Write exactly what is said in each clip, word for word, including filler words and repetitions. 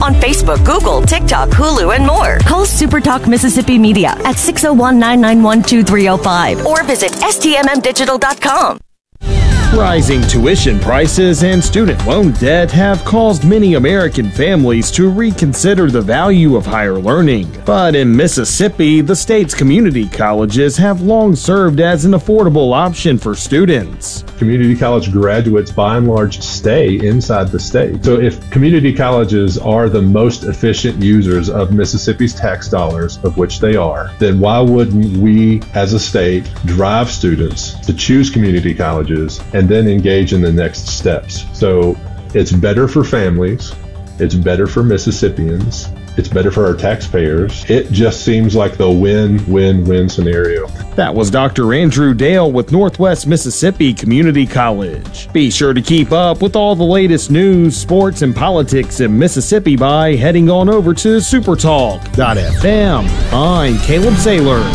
on Facebook, Google, TikTok, Hulu, and more. Call SuperTalk Mississippi Media at six oh one, nine nine one, two three oh five or visit S T M M digital dot com. Rising tuition prices and student loan debt have caused many American families to reconsider the value of higher learning. But in Mississippi, the state's community colleges have long served as an affordable option for students. Community college graduates, by and large, stay inside the state. So if community colleges are the most efficient users of Mississippi's tax dollars, of which they are, then why wouldn't we, as a state, drive students to choose community colleges and then engage in the next steps? So it's better for families, it's better for Mississippians, it's better for our taxpayers. It just seems like the win-win-win scenario. That was Doctor Andrew Dale with Northwest Mississippi Community College. Be sure to keep up with all the latest news, sports, and politics in Mississippi by heading on over to supertalk dot f m. I'm Caleb Sailors.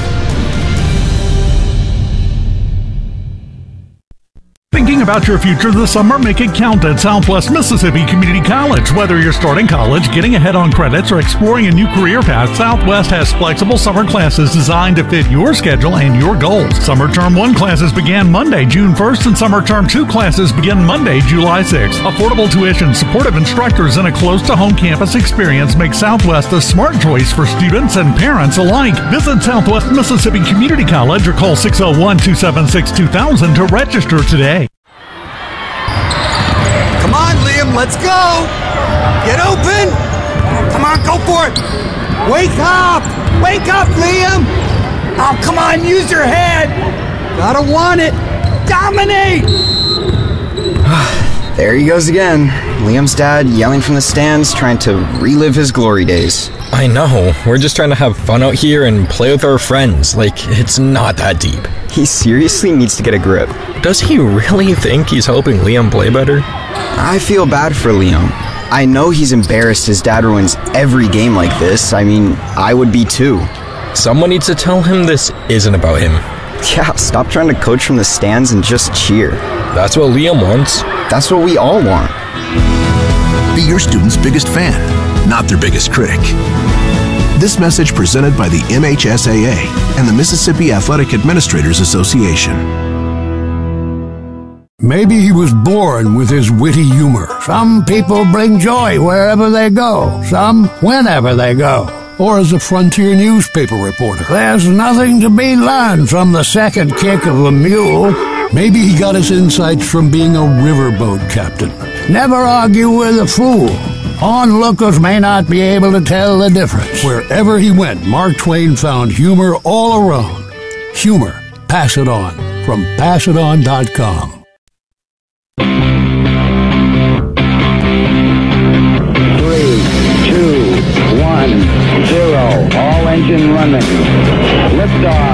Thinking about your future this summer? Make it count at Southwest Mississippi Community College. Whether you're starting college, getting ahead on credits, or exploring a new career path, Southwest has flexible summer classes designed to fit your schedule and your goals. Summer Term one classes began Monday, June first, and Summer Term two classes begin Monday, July sixth. Affordable tuition, supportive instructors, and a close-to-home campus experience make Southwest a smart choice for students and parents alike. Visit Southwest Mississippi Community College or call six oh one, two seven six, two thousand to register today. Come on, Liam, let's go! Get open! Come on, go for it! Wake up! Wake up, Liam! Oh, come on, use your head! Gotta want it! Dominate! There he goes again. Liam's dad yelling from the stands, trying to relive his glory days. I know. We're just trying to have fun out here and play with our friends. Like, it's not that deep. He seriously needs to get a grip. Does he really think he's helping Liam play better? I feel bad for Liam. I know he's embarrassed his dad ruins every game like this. I mean, I would be too. Someone needs to tell him this isn't about him. Yeah, stop trying to coach from the stands and just cheer. That's what Liam wants. That's what we all want. Be your student's biggest fan, not their biggest critic. This message presented by the M H S A A and the Mississippi Athletic Administrators Association. Maybe he was born with his witty humor. Some people bring joy wherever they go, some whenever they go. Or as a frontier newspaper reporter. There's nothing to be learned from the second kick of a mule. Maybe he got his insights from being a riverboat captain. Never argue with a fool. Onlookers may not be able to tell the difference. Wherever he went, Mark Twain found humor all around. Humor. Pass it on. From pass it on dot com. Three, two, one, zero. All engine running. Liftoff.